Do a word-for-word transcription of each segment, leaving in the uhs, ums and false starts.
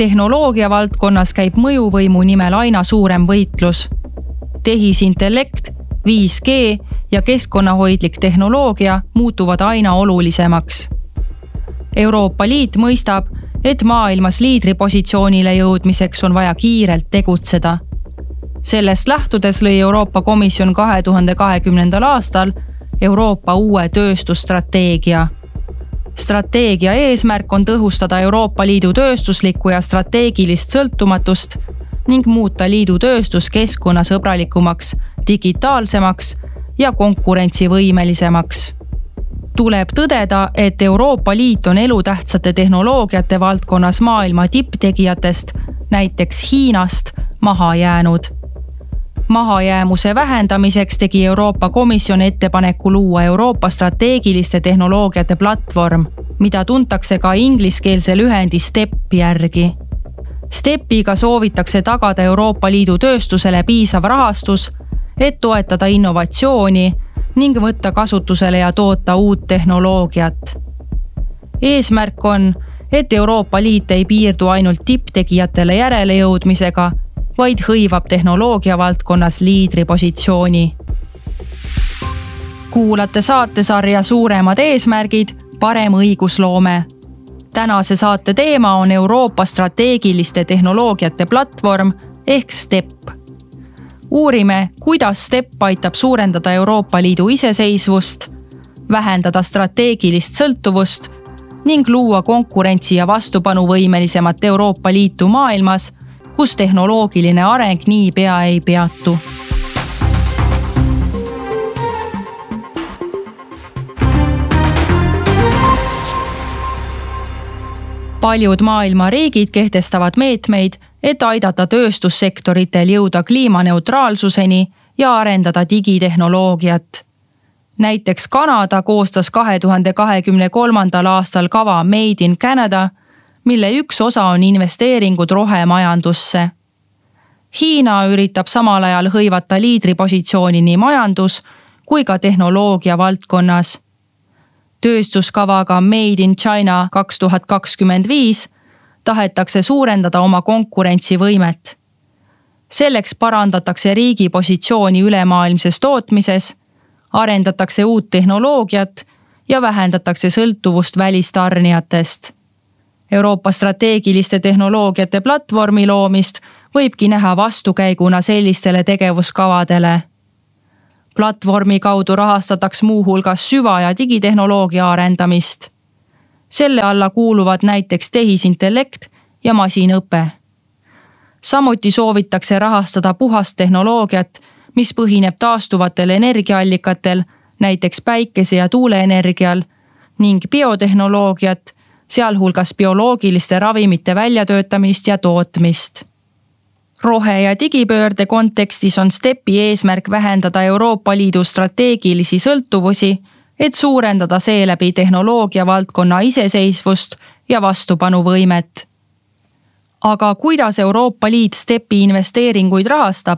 Tehnoloogia valdkonnas käib mõjuvõimu nimel aina suurem võitlus. Tehisintellekt, viis G ja keskkonnahoidlik tehnoloogia muutuvad aina olulisemaks. Euroopa Liit mõistab, et maailmas liidripositsioonile jõudmiseks on vaja kiirelt tegutseda. Sellest lähtudes lõi Euroopa Komisjon kahe tuhande kahekümnendal aastal Euroopa uue tööstusstrateegia. Strateegia eesmärk on tõhustada Euroopa Liidu tööstuslikku ja strateegilist sõltumatust ning muuta liidu tööstus keskkonnasõbralikumaks, digitaalsemaks ja konkurentsivõimelisemaks. Tuleb tõdeda, et Euroopa Liit on elutähtsate tehnoloogiate valdkonnas maailma tipptegijatest, näiteks Hiinast, maha jäänud. Mahajäämuse vähendamiseks tegi Euroopa Komisjon ettepaneku luua Euroopa strateegiliste tehnoloogiate platvorm, mida tuntakse ka ingliskeelse lühendi STEP järgi. STEPiga soovitakse tagada Euroopa Liidu tööstusele piisav rahastus, et toetada innovatsiooni ning võtta kasutusele ja toota uut tehnoloogiat. Eesmärk on, et Euroopa Liit ei piirdu ainult tipptegijatele järele jõudmisega, vaid hõivab tehnoloogia valdkonnas liidripositsiooni. Kuulate saatesarja Suuremad eesmärgid, parem õigusloome. Tänase saate teema on Euroopa strateegiliste tehnoloogiate platvorm ehk STEP. Uurime, kuidas STEP aitab suurendada Euroopa Liidu iseseisvust, vähendada strateegilist sõltuvust ning luua konkurentsi- ja vastupanuvõimelisemat Euroopa Liitu maailmas, kus tehnoloogiline areng niipea ei peatu. Paljud maailma riigid kehtestavad meetmeid, et aidata tööstussektoritel jõuda kliimaneutraalsuseni ja arendada digitehnoloogiat. Näiteks Kanada koostas kahe tuhande kahekümne kolmandal aastal kava Made in Canada, mille üks osa on investeeringud rohemajandusse. Hiina üritab samal ajal hõivata liidripositsiooni nii majandus kui ka tehnoloogia valdkonnas. Tööstuskavaga Made in China kaks tuhat kakskümmend viis tahetakse suurendada oma konkurentsivõimet. Selleks parandatakse riigi positsiooni ülemaailmses tootmises, arendatakse uut tehnoloogiat ja vähendatakse sõltuvust välistarnijatest. Euroopa strateegiliste tehnoloogiate platvormi loomist võibki näha vastukäiguna sellistele tegevuskavadele. Platvormi kaudu rahastataks muu hulgas süva- ja digitehnoloogia arendamist. Selle alla kuuluvad näiteks tehisintellekt ja masinõpe. Samuti soovitakse rahastada puhast tehnoloogiat, mis põhineb taastuvatel energiaallikatel, näiteks päikese- ja tuuleenergial, ning biotehnoloogiat, sealhulgas bioloogiliste ravimite väljatöötamist ja tootmist. Rohe- ja digipöörde kontekstis on STEPi eesmärk vähendada Euroopa Liidu strateegilisi sõltuvusi, et suurendada seeläbi tehnoloogia valdkonna iseseisvust ja vastupanuvõimet. Aga kuidas Euroopa Liit STEPi investeeringuid rahastab?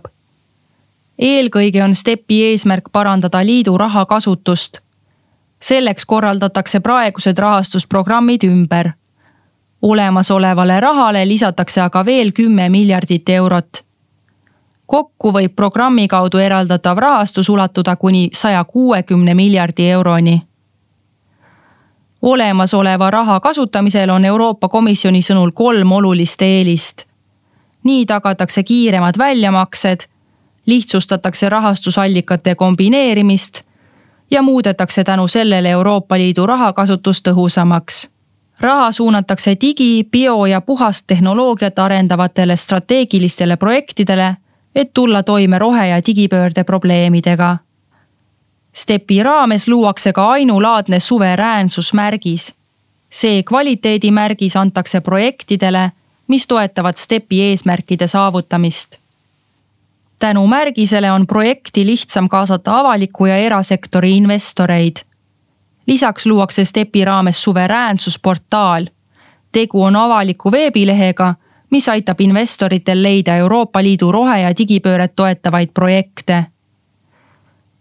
Eelkõige on STEPi eesmärk parandada liidu raha kasutust. Selleks korraldatakse praegused rahastusprogrammid ümber. Olemasolevale rahale lisatakse aga veel kümme miljardit eurot. Kokku võib programmi kaudu eraldatav rahastus ulatuda kuni saja kuuekümne miljardi euroni. Olemasoleva raha kasutamisel on Euroopa Komisjoni sõnul kolm olulist eelist. Nii tagatakse kiiremad väljamaksed, lihtsustatakse rahastusallikate kombineerimist ja muudetakse tänu sellele Euroopa Liidu rahakasutus tõhusamaks. Raha suunatakse digi-, bio- ja puhast tehnoloogiat arendavatele strateegilistele projektidele, et tulla toime rohe- ja digipöörde probleemidega. STEPi raames luuakse ka ainulaadne suveräänsusmärgis. See kvaliteedimärgis antakse projektidele, mis toetavad STEPi eesmärkide saavutamist. Tänu märgisele on projekti lihtsam kaasata avaliku ja erasektori investoreid. Lisaks luuakse STEPi raames suveräänsusportaal. Tegu on avaliku veebilehega, mis aitab investoritel leida Euroopa Liidu rohe- ja digipööret toetavaid projekte.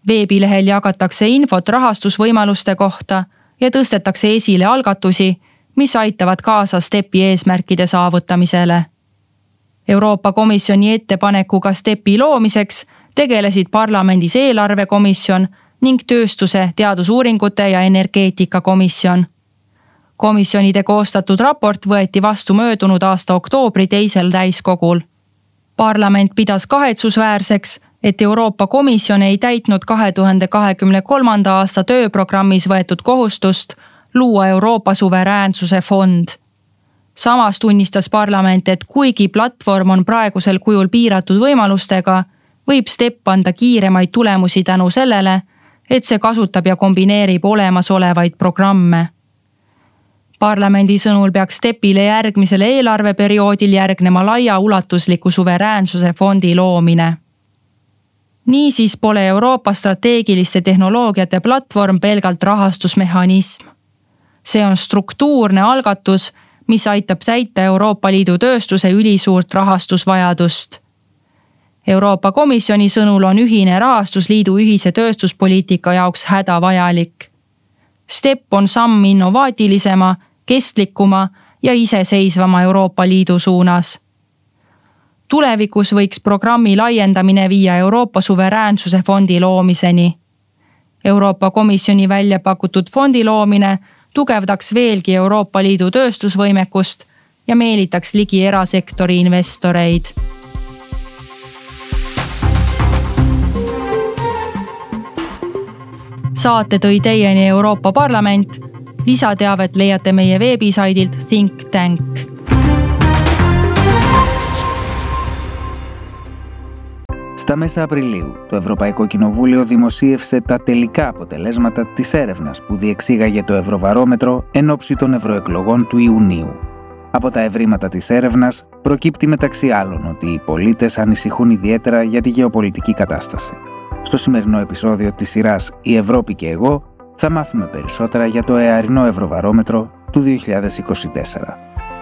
Veebilehel jagatakse infot rahastusvõimaluste kohta ja tõstetakse esile algatusi, mis aitavad kaasa STEP-i eesmärkide saavutamisele. Euroopa Komisjoni ettepanekuga STEP-i loomiseks tegelesid parlamendis eelarvekomisjon ning tööstuse, teadusuuringute ja energeetikakomisjon. Komisjonide koostatud raport võeti vastu möödunud aasta oktoobri teisel täiskogul. Parlament pidas kahetsusväärseks, et Euroopa Komisjon ei täitnud kahe tuhande kahekümne kolmanda aasta tööprogrammis võetud kohustust luua Euroopa suveräänsuse fond. Samas tunnistas parlament, et kuigi platvorm on praegusel kujul piiratud võimalustega, võib STEP anda kiiremaid tulemusi tänu sellele, et see kasutab ja kombineerib olemasolevaid programme. Parlamendi sõnul peaks STEP-ile järgmisele eelarveperioodil järgnema laia ulatusliku suveräänsuse fondi loomine. Niisiis pole Euroopa strateegiliste tehnoloogiate platvorm pelgalt rahastusmehhanism. See on struktuurne algatus, mis aitab täita Euroopa Liidu tööstuse ülisuurt rahastusvajadust. Euroopa Komisjoni sõnul on ühine rahastusliidu ühise tööstuspoliitika jaoks hädavajalik. STEP on samm innovaatilisema, kestlikuma ja iseseisvama Euroopa Liidu suunas. Tulevikus võiks programmi laiendamine viia Euroopa suveräänsuse fondi loomiseni. Euroopa Komisjoni välja pakutud fondi loomine tugevdaks veelgi Euroopa Liidu tööstusvõimekust ja meelitaks ligi erasektori investoreid. Saate tõi teieni Euroopa Parlament. Lisateavet leiate meie veebisaidilt Think Tank. Στα μέσα Απριλίου, το Ευρωπαϊκό Κοινοβούλιο δημοσίευσε τα τελικά αποτελέσματα της έρευνας που διεξήγαγε το Ευρωβαρόμετρο εν ώψη των ευρωεκλογών του Ιουνίου. Από τα ευρήματα της έρευνας προκύπτει μεταξύ άλλων ότι οι πολίτες ανησυχούν ιδιαίτερα για τη γεωπολιτική κατάσταση. Στο σημερινό επεισόδιο της σειράς «Η Ευρώπη και εγώ» θα μάθουμε περισσότερα για το εαρινό Ευρωβαρόμετρο του δύο χιλιάδες είκοσι τέσσερα.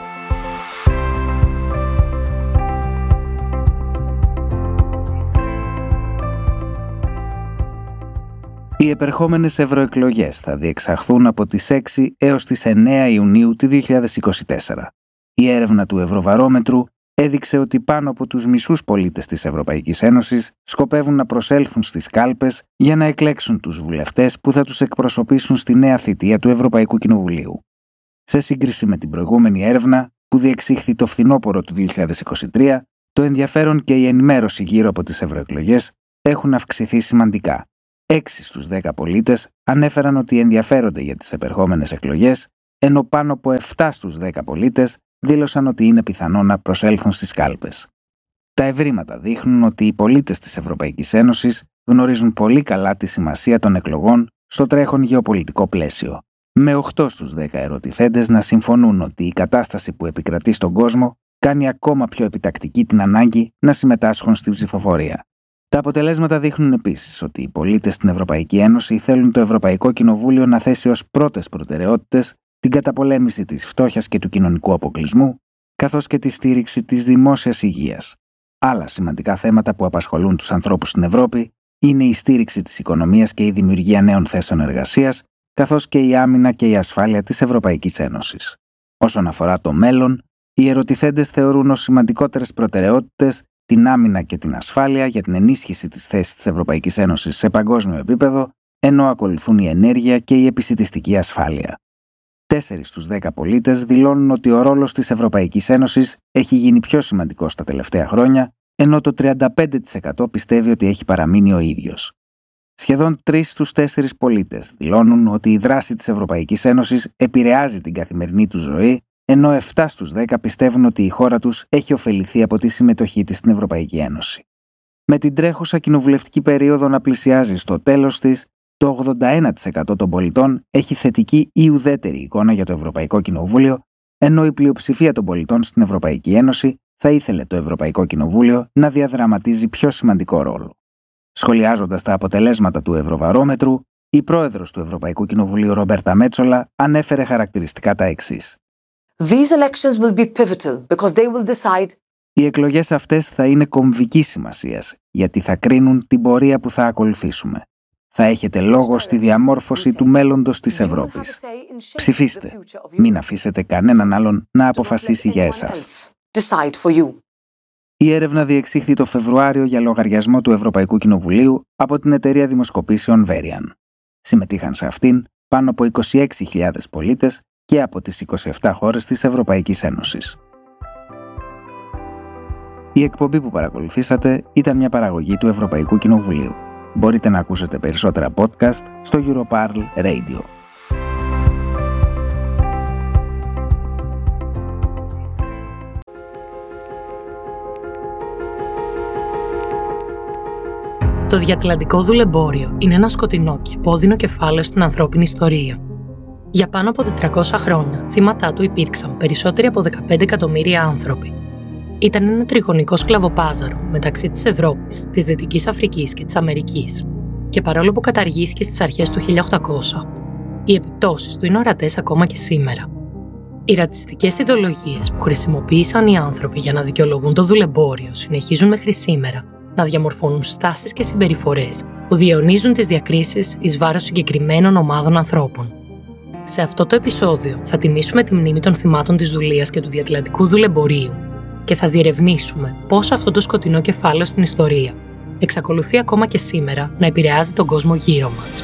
Οι επερχόμενες ευρωεκλογές θα διεξαχθούν από τις έξι έως τις εννέα Ιουνίου του δύο χιλιάδες είκοσι τέσσερα. Η έρευνα του Ευρωβαρόμετρου έδειξε ότι πάνω από τους μισούς πολίτες της Ευρωπαϊκής Ένωσης σκοπεύουν να προσέλθουν στις κάλπες για να εκλέξουν τους βουλευτές που θα τους εκπροσωπήσουν στη νέα θητεία του Ευρωπαϊκού Κοινοβουλίου. Σε σύγκριση με την προηγούμενη έρευνα που διεξήχθη το φθινόπωρο του δύο χιλιάδες είκοσι τρία, το ενδιαφέρον και η ενημέρωση γύρω από τις ευρωεκλογές έχουν αυξηθεί σημαντικά. Έξι στους δέκα πολίτες ανέφεραν ότι ενδιαφέρονται για τις επερχόμενες εκλογές, ενώ πάνω από επτά στους δέκα πολίτες δήλωσαν ότι είναι πιθανό να προσέλθουν στις κάλπες. Τα ευρήματα δείχνουν ότι οι πολίτες της Ευρωπαϊκής Ένωσης γνωρίζουν πολύ καλά τη σημασία των εκλογών στο τρέχον γεωπολιτικό πλαίσιο, με οκτώ στους δέκα ερωτηθέντες να συμφωνούν ότι η κατάσταση που επικρατεί στον κόσμο κάνει ακόμα πιο επιτακτική την ανάγκη να συμμετάσχουν στην ψηφοφορία. Τα αποτελέσματα δείχνουν επίσης ότι οι πολίτες στην Ευρωπαϊκή Ένωση θέλουν το Ευρωπαϊκό Κοινοβούλιο να θέσει ως πρώτες προτεραιότητες την καταπολέμηση της φτώχειας και του κοινωνικού αποκλεισμού, καθώς και τη στήριξη της δημόσιας υγείας. Άλλα σημαντικά θέματα που απασχολούν τους ανθρώπους στην Ευρώπη είναι η στήριξη της οικονομίας και η δημιουργία νέων θέσεων εργασίας, καθώς και η άμυνα και η ασφάλεια της Ευρωπαϊκής Ένωσης. Όσον αφορά το μέλλον, οι ερωτηθέντες θεωρούν ως σημαντικότερες προτεραιότητες την άμυνα και την ασφάλεια για την ενίσχυση της θέσης της Ευρωπαϊκής Ένωσης σε παγκόσμιο επίπεδο, ενώ ακολουθούν η ενέργεια και η επισιτιστική ασφάλεια. Τέσσερις στους δέκα πολίτες δηλώνουν ότι ο ρόλος της Ευρωπαϊκής Ένωσης έχει γίνει πιο σημαντικός τα τελευταία χρόνια, ενώ το τριάντα πέντε τοις εκατό πιστεύει ότι έχει παραμείνει ο ίδιος. Σχεδόν τρεις στους τέσσερις πολίτες δηλώνουν ότι η δράση της Ευρωπαϊκής Ένωσης επηρεάζει την καθημερινή τους ζωή, ενώ επτά στους δέκα πιστεύουν ότι η χώρα τους έχει ωφεληθεί από τη συμμετοχή της στην Ευρωπαϊκή Ένωση. Με την τρέχουσα κοινοβουλευτική περίοδο να πλησιάζει στο τέλος της, το ογδόντα ένα τοις εκατό των πολιτών έχει θετική ή ουδέτερη εικόνα για το Ευρωπαϊκό Κοινοβούλιο, ενώ η πλειοψηφία των πολιτών στην Ευρωπαϊκή Ένωση θα ήθελε το Ευρωπαϊκό Κοινοβούλιο να διαδραματίζει πιο σημαντικό ρόλο. Σχολιάζοντας τα αποτελέσματα του Ευρωβαρόμετρου, η πρόεδρος του Ευρωπαϊκού Κοινοβουλίου Ρομπέρτα Μέτσολα ανέφερε χαρακτηριστικά τα εξής. These elections will be pivotal because they will decide. Οι εκλογές αυτές θα είναι κομβικής σημασίας, γιατί θα κρίνουν την πορεία που θα ακολουθήσουμε. Θα έχετε λόγο στη διαμόρφωση του μέλλοντος της Ευρώπης. Ψηφίστε. Μην αφήσετε κανέναν άλλον να αποφασίσει για εσάς. Η έρευνα διεξήχθη το Φεβρουάριο για λογαριασμό του Ευρωπαϊκού Κοινοβουλίου από την εταιρεία δημοσκοπήσεων Verian. Συμμετείχαν σε αυτήν πάνω από είκοσι έξι χιλιάδες πολίτες και από τις είκοσι επτά χώρες της Ευρωπαϊκής Ένωσης. Η εκπομπή που παρακολουθήσατε ήταν μια παραγωγή του Ευρωπαϊκού Κοινοβουλίου. Μπορείτε να ακούσετε περισσότερα podcast στο Europarl Radio. Το διατλαντικό δουλεμπόριο είναι ένα σκοτεινό και επώδυνο κεφάλαιο στην ανθρώπινη ιστορία. Για πάνω από τετρακόσια χρόνια, θύματά του υπήρξαν περισσότεροι από δεκαπέντε εκατομμύρια άνθρωποι. Ήταν ένα τριγωνικό σκλαβοπάζαρο μεταξύ της Ευρώπης, της Δυτικής Αφρικής και της Αμερικής. Και παρόλο που καταργήθηκε στις αρχές του χίλια οκτακόσια, οι επιπτώσεις του είναι ορατές ακόμα και σήμερα. Οι ρατσιστικές ιδεολογίες που χρησιμοποίησαν οι άνθρωποι για να δικαιολογούν το δουλεμπόριο συνεχίζουν μέχρι σήμερα να διαμορφώνουν στάσεις και συμπεριφορές που διαιωνίζουν τις διακρίσεις εις βάρος συγκεκριμένων ομάδων ανθρώπων. Σε αυτό το επεισόδιο θα τιμήσουμε τη μνήμη των θυμάτων της δουλείας και του διατλαντικού δουλεμπορίου και θα διερευνήσουμε πώς αυτό το σκοτεινό κεφάλαιο στην ιστορία εξακολουθεί ακόμα και σήμερα να επηρεάζει τον κόσμο γύρω μας.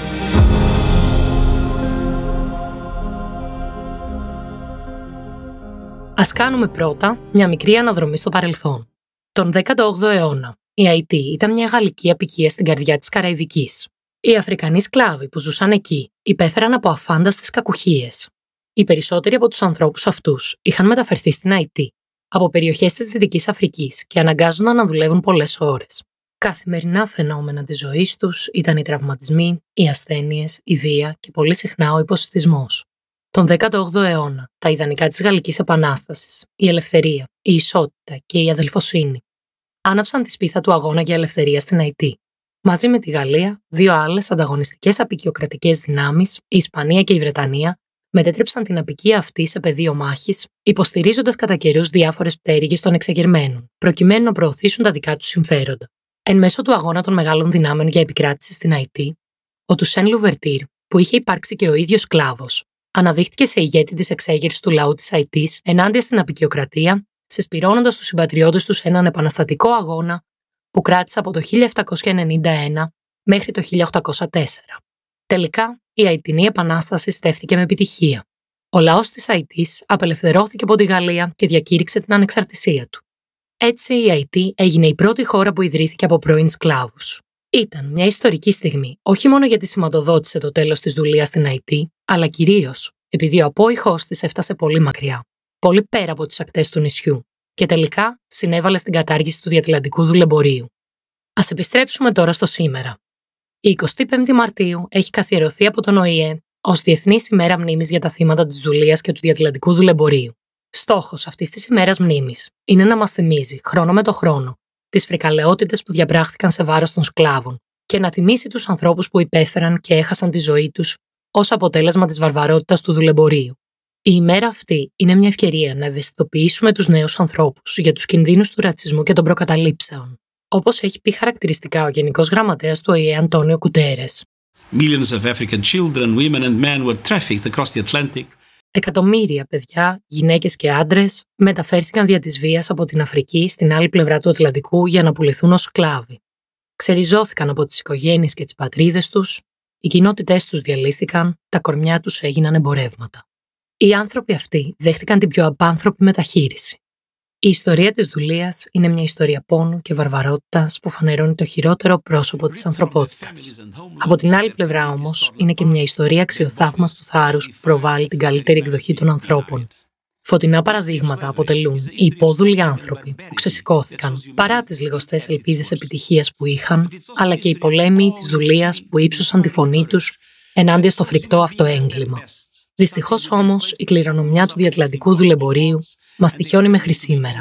Ας κάνουμε πρώτα μια μικρή αναδρομή στο παρελθόν. Τον δέκατο όγδοο αιώνα, η Αϊτή ήταν μια γαλλική αποικία στην καρδιά της Καραϊβικής. Οι Αφρικανοί σκλάβοι που ζούσαν εκεί υπέφεραν από αφάνταστες κακουχίες. Οι περισσότεροι από τους ανθρώπους αυτούς είχαν μεταφερθεί στην Αϊτή από περιοχές της Δυτικής Αφρικής και αναγκάζονταν να δουλεύουν πολλές ώρες. Καθημερινά φαινόμενα της ζωής τους ήταν οι τραυματισμοί, οι ασθένειες, η βία και πολύ συχνά ο υποσιτισμός. Τον δέκατο όγδοο αιώνα, τα ιδανικά της Γαλλικής Επανάστασης, η ελευθερία, η ισότητα και η αδελφοσύνη, άναψαν τη σπίθα του αγώνα για ελευθερία στην Αϊτή. Μαζί με τη Γαλλία, δύο άλλες ανταγωνιστικές αποικιοκρατικές δυνάμεις, η Ισπανία και η Βρετανία, μετέτρεψαν την αποικία αυτή σε πεδίο μάχης, υποστηρίζοντας κατά καιρούς διάφορες πτέρυγες των εξεγερμένων, προκειμένου να προωθήσουν τα δικά τους συμφέροντα. Εν μέσω του αγώνα των μεγάλων δυνάμεων για επικράτηση στην Αϊτή, ο Τουσέν Λουβερτήρ, που είχε υπάρξει και ο ίδιος σκλάβος, αναδείχθηκε σε ηγέτη της εξέγερσης του λαού της Αϊτής ενάντια στην αποικιοκρατία, συσπυρώνοντας τους συμπατριώτες του σε έναν επαναστατικό αγώνα που κράτησε από το χίλια επτακόσια ενενήντα ένα μέχρι το χίλια οκτακόσια τέσσερα. Τελικά, η Αϊτινή Επανάσταση στέφθηκε με επιτυχία. Ο λαός της Αϊτής απελευθερώθηκε από τη Γαλλία και διακήρυξε την ανεξαρτησία του. Έτσι, η Αϊτή έγινε η πρώτη χώρα που ιδρύθηκε από πρώην σκλάβους. Ήταν μια ιστορική στιγμή, όχι μόνο γιατί σηματοδότησε το τέλος της δουλείας στην Αϊτή, αλλά κυρίως επειδή ο απόϊχός της έφτασε πολύ μακριά, πολύ πέρα από τις ακτές του νησιού, και τελικά συνέβαλε στην κατάργηση του διατλαντικού δουλεμπορίου. Ας επιστρέψουμε τώρα στο σήμερα. Η εικοστή πέμπτη Μαρτίου έχει καθιερωθεί από τον Ο Η Ε ως Διεθνής ημέρα μνήμης για τα θύματα της δουλείας και του διατλαντικού δουλεμπορίου. Στόχος αυτής της ημέρας μνήμης είναι να μας θυμίζει, χρόνο με το χρόνο, τις φρικαλαιότητες που διαπράχθηκαν σε βάρος των σκλάβων και να τιμήσει τους ανθρώπους που υπέφεραν και έχασαν τη ζωή τους ως αποτέλεσμα της βαρβαρότητας του δουλεμπορίου. Η ημέρα αυτή είναι μια ευκαιρία να ευαισθητοποιήσουμε τους νέους ανθρώπους για τους κινδύνους του ρατσισμού και των προκαταλήψεων, όπως έχει πει χαρακτηριστικά ο Γενικός Γραμματέας του Ο Η Ε Αντώνιο Κουτέρες. Millions of African children, women and men were trafficked across the Atlantic. Εκατομμύρια παιδιά, γυναίκες και άντρες μεταφέρθηκαν δια της βίας από την Αφρική στην άλλη πλευρά του Ατλαντικού για να πουληθούν ως σκλάβοι. Ξεριζώθηκαν από τις οικογένειες και τις πατρίδες τους, οι κοινότητές τους διαλύθηκαν, τα κορμιά τους έγιναν εμπορεύματα. Οι άνθρωποι αυτοί δέχτηκαν την πιο απάνθρωπη μεταχείριση. Η ιστορία της δουλείας είναι μια ιστορία πόνου και βαρβαρότητας που φανερώνει το χειρότερο πρόσωπο της ανθρωπότητας. Από την άλλη πλευρά όμως, είναι και μια ιστορία αξιοθαύμαστου θάρρους που προβάλλει την καλύτερη εκδοχή των ανθρώπων. Φωτεινά παραδείγματα αποτελούν οι υπόδουλοι άνθρωποι που ξεσηκώθηκαν παρά τις λιγοστές ελπίδες επιτυχίας που είχαν, αλλά και οι πολέμοι της δουλείας που ύψωσαν τη φωνή τους ενάντια στο φρικτό αυτό έγκλημα. Δυστυχώς όμως, η κληρονομιά του διατλαντικού δουλεμπορίου μας τυχιώνει μέχρι σήμερα.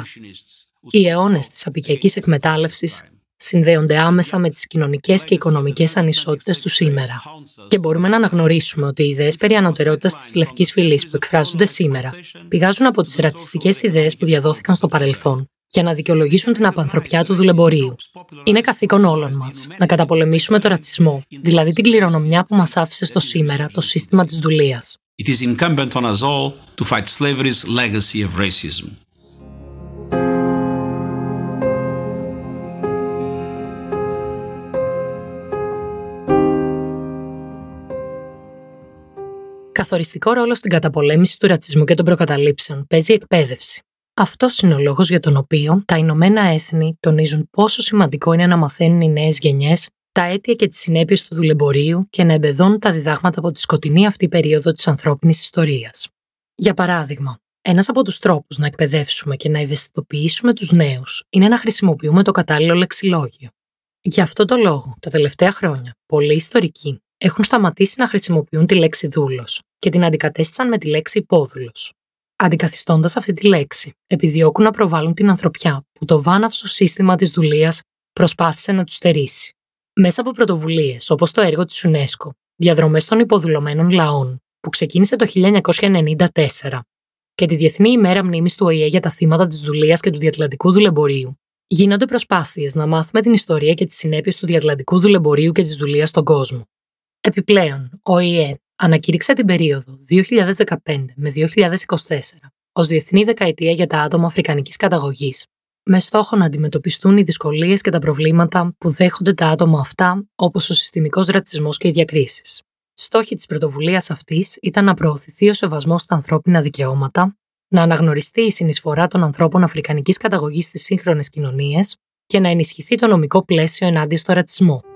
Οι αιώνες της αποικιακής εκμετάλλευσης συνδέονται άμεσα με τις κοινωνικές και οικονομικές ανισότητες του σήμερα. Και μπορούμε να αναγνωρίσουμε ότι οι ιδέες περί ανωτερότητας της λευκής φυλής που εκφράζονται σήμερα πηγάζουν από τις ρατσιστικές ιδέες που διαδόθηκαν στο παρελθόν για να δικαιολογήσουν την απανθρωπιά του δουλεμπορίου. Είναι καθήκον όλων μας να καταπολεμήσουμε το ρατσισμό, δηλαδή την κληρονομιά που μας άφησε στο σήμερα το σύστημα της δουλείας. It is incumbent on us all to fight slavery's legacy of racism. Καθοριστικό ρόλο στην καταπολέμηση του ρατσισμού και των προκαταλήψεων παίζει η εκπαίδευση. Αυτός είναι ο λόγος για τον οποίο τα Ηνωμένα Έθνη τονίζουν πόσο σημαντικό είναι να μαθαίνουν οι νέες γενιές τα αίτια και τις συνέπειες του δουλεμπορίου και να εμπεδώνουν τα διδάγματα από τη σκοτεινή αυτή περίοδο της ανθρώπινης ιστορίας. Για παράδειγμα, ένας από τους τρόπους να εκπαιδεύσουμε και να ευαισθητοποιήσουμε τους νέους είναι να χρησιμοποιούμε το κατάλληλο λεξιλόγιο. Γι' αυτό το λόγο, τα τελευταία χρόνια, πολλοί ιστορικοί έχουν σταματήσει να χρησιμοποιούν τη λέξη δούλος και την αντικατέστησαν με τη λέξη υπόδουλος. Αντικαθιστώντας αυτή τη λέξη, επιδιώκουν να προβάλλουν την ανθρωπιά που το βάναυσο σύστημα της δουλείας προσπάθησε να τους στερήσει. Μέσα από πρωτοβουλίες όπως το έργο της UNESCO, διαδρομές των υποδουλωμένων λαών, που ξεκίνησε το χίλια εννιακόσια ενενήντα τέσσερα, και τη Διεθνή ημέρα μνήμης του Ο Η Ε για τα θύματα της δουλείας και του διατλαντικού δουλεμπορίου, γίνονται προσπάθειες να μάθουμε την ιστορία και τις συνέπειες του διατλαντικού δουλεμπορίου και της δουλείας στον κόσμο. Επιπλέον, ο Ο Η Ε ανακήρυξε την περίοδο δύο χιλιάδες δεκαπέντε με δύο χιλιάδες είκοσι τέσσερα ως Διεθνή Δεκαετία για τα άτομα αφρικανικής καταγωγής, με στόχο να αντιμετωπιστούν οι δυσκολίες και τα προβλήματα που δέχονται τα άτομα αυτά, όπως ο συστημικός ρατσισμός και οι διακρίσεις. Στόχοι της πρωτοβουλίας αυτής ήταν να προωθηθεί ο σεβασμός στα ανθρώπινα δικαιώματα, να αναγνωριστεί η συνεισφορά των ανθρώπων αφρικανικής καταγωγής στις σύγχρονες κοινωνίες και να ενισχυθεί το νομικό πλαίσιο ενάντια στο ρατσισμό.